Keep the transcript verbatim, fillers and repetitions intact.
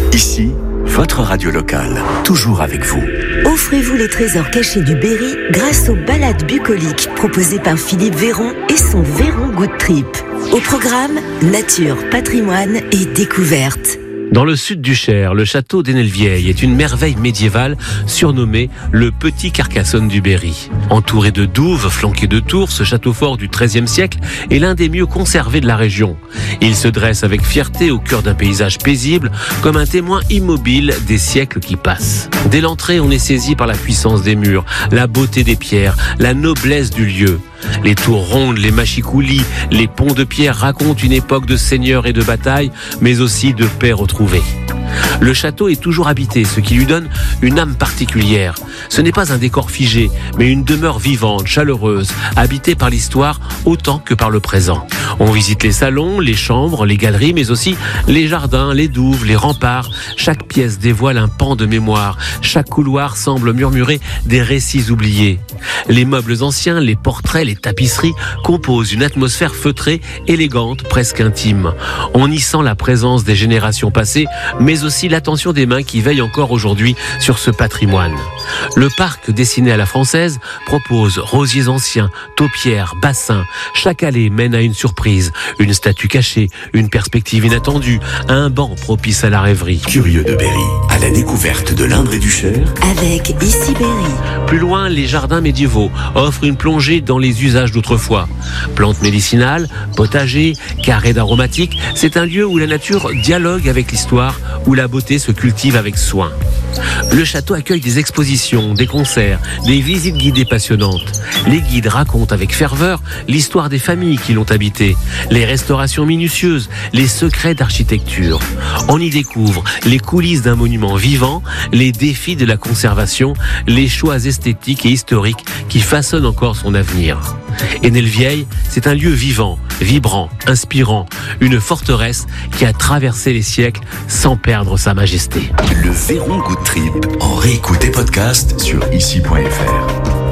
Ici, votre radio locale, toujours avec vous. Offrez-vous les trésors cachés du Berry grâce aux balades bucoliques proposées par Philippe Véron et son Véron Good Trip. Au programme, nature, patrimoine et découverte. Dans le sud du Cher, le château d'Enelvieille est une merveille médiévale surnommée le Petit Carcassonne du Berry. Entouré de douves, flanqué de tours, ce château fort du treizième siècle est l'un des mieux conservés de la région. Il se dresse avec fierté au cœur d'un paysage paisible, comme un témoin immobile des siècles qui passent. Dès l'entrée, on est saisi par la puissance des murs, la beauté des pierres, la noblesse du lieu. Les tours rondes, les machicoulis, les ponts de pierre racontent une époque de seigneurs et de batailles, mais aussi de paix retrouvée. Le château est toujours habité, ce qui lui donne une âme particulière. Ce n'est pas un décor figé, mais une demeure vivante, chaleureuse, habitée par l'histoire autant que par le présent. On visite les salons, les chambres, les galeries, mais aussi les jardins, les douves, les remparts. Chaque pièce dévoile un pan de mémoire. Chaque couloir semble murmurer des récits oubliés. Les meubles anciens, les portraits, les tapisseries composent une atmosphère feutrée, élégante, presque intime. On y sent la présence des générations passées, mais aussi l'attention des mains qui veillent encore aujourd'hui sur ce patrimoine. Le parc dessiné à la française propose rosiers anciens, taupières, bassins. Chaque allée mène à une surprise, une statue cachée, une perspective inattendue, un banc propice à la rêverie. Curieux de Berry, à la découverte de l'Indre et du Cher avec Ici Berry. Plus loin, les jardins médiévaux offrent une plongée dans les usages d'autrefois. Plantes médicinales, potagers, carrés d'aromatiques, c'est un lieu où la nature dialogue avec l'histoire, où la beauté se cultive avec soin. Le château accueille des expositions, des concerts, des visites guidées passionnantes. Les guides racontent avec ferveur l'histoire des familles qui l'ont habité, les restaurations minutieuses, les secrets d'architecture. On y découvre les coulisses d'un monument vivant, les défis de la conservation, les choix esthétiques et historiques qui façonnent encore son avenir. Enelvieille, c'est un lieu vivant, vibrant, inspirant, une forteresse qui a traversé les siècles sans perdre sa majesté. Le Véron Good Trip, en réécoute et podcast sur ici point f r.